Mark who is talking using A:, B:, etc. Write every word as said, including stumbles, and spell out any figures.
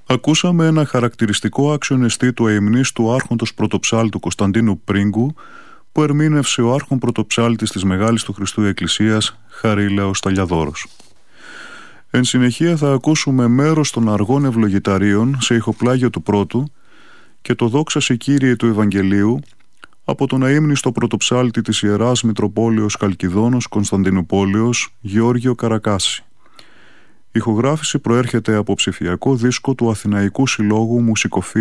A: Ακούσαμε ένα χαρακτηριστικό άξιον εστί του αιμνής του άρχοντος πρωτοψάλτου Κωνσταντίνου Πρίγκου, που ερμήνευσε ο άρχον πρωτοψάλτης της Μεγάλης του Χριστού Εκκλησίας, Χαρίλαος Σταλιαδόρος. Εν συνεχεία θα ακούσουμε μέρος των αργών ευλογηταρίων σε ηχοπλάγιο του πρώτου και το «Δόξα σε Κύριε» του Ευαγγελίου από τον αείμνηστο πρωτοψάλτη της Ιεράς Μητροπόλεως Καλκιδόνος Κωνσταντινουπόλεως, Γεώργιο Καρακάση. Η ηχογράφηση προέρχεται από ψηφιακό δίσκο του Αθηναϊκού Συλλόγου Μουσικοφίλων